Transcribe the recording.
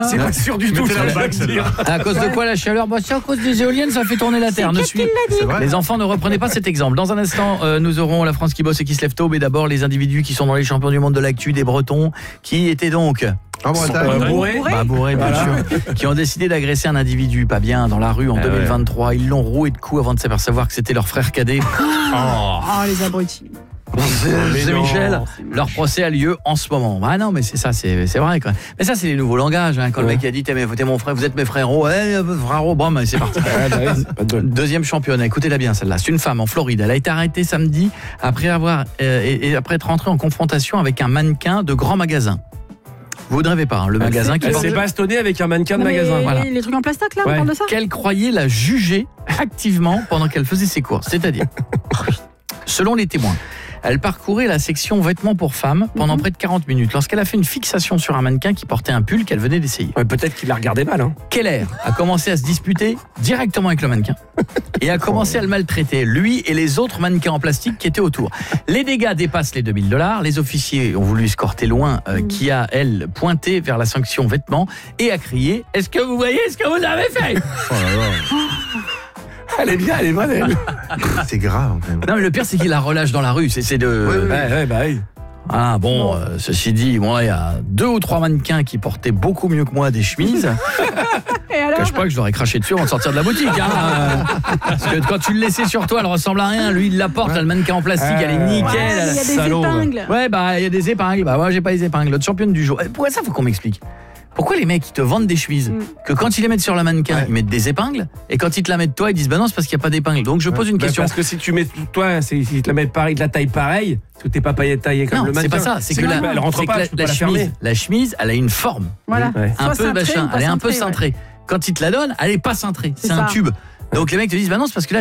C'est pas sûr du tout. À cause de quoi la chaleur? C'est à cause des éoliennes, ça fait tourner la Terre. Les enfants, ne reprenez pas cet exemple. Dans un instant, nous aurons la France qui bosse et qui se lève tôt, mais d'abord les individus qui sont dans les champions du monde de l'actu, des Bretons, qui étaient donc bourrés, bien sûr, qui ont décidé d'agresser un individu pas bien dans la rue en 2023. Ils l'ont roué de coups avant de s'apercevoir que c'était leur frère cadet. Les abrutis. C'est Michel, leur procès a lieu en ce moment. Ah non, mais c'est ça, c'est vrai quand même. Mais ça, c'est les nouveaux langages. Quand le mec a dit, t'es mon frère, vous êtes mes frérots, frérot, bon, mais c'est parti. Deuxième championne, écoutez-la bien celle-là. C'est une femme en Floride. Elle a été arrêtée samedi après être rentrée en confrontation avec un mannequin de grand magasin. Vous ne rêvez pas, le magasin qui s'est bastonné avec un mannequin de magasin. Voilà. Les trucs en plastoc là, on parle de ça. Qu'elle croyait la juger activement pendant qu'elle faisait ses courses. C'est-à-dire, selon les témoins, elle parcourait la section vêtements pour femmes pendant près de 40 minutes lorsqu'elle a fait une fixation sur un mannequin qui portait un pull qu'elle venait d'essayer. Peut-être qu'il la regardait mal. Keller a commencé à se disputer directement avec le mannequin et a commencé à le maltraiter, lui et les autres mannequins en plastique qui étaient autour. Les dégâts dépassent les $2000. Les officiers ont voulu escorter loin qui a, elle, pointé vers la section vêtements et a crié « Est-ce que vous voyez ce que vous avez fait ?» Elle est bien, elle est bonne, elle. C'est grave, quand même. Non, mais le pire, c'est qu'il la relâche dans la rue. C'est de... Oui. Ah bon, ceci dit, moi, il y a 2 ou 3 mannequins qui portaient beaucoup mieux que moi des chemises. Et alors ? Cache pas que je leur ai craché dessus avant de sortir de la boutique. Parce que quand tu le laissais sur toi, elle ressemble à rien. Lui, il la porte, le mannequin en plastique, elle est nickel. Il y a des épingles. Ouais, il y a des épingles. Moi, j'ai pas les épingles. L'autre championne du jour. Pourquoi ça, faut qu'on m'explique? Pourquoi les mecs, ils te vendent des chemises que quand ils les mettent sur la mannequin, ils mettent des épingles, et quand ils te la mettent toi, ils disent non, c'est parce qu'il n'y a pas d'épingles. Donc je pose une question. Parce que si tu mets toi, si tu te la mets pareil, de la taille pareille, parce que t'es pas taillé comme le mannequin. C'est pas ça, c'est que elle rentre pas, la chemise, elle a une forme. Voilà. Un peu machin, elle est un peu cintrée. Quand ils te la donnent, elle est pas cintrée, c'est un tube. Donc les mecs te disent non, c'est parce que là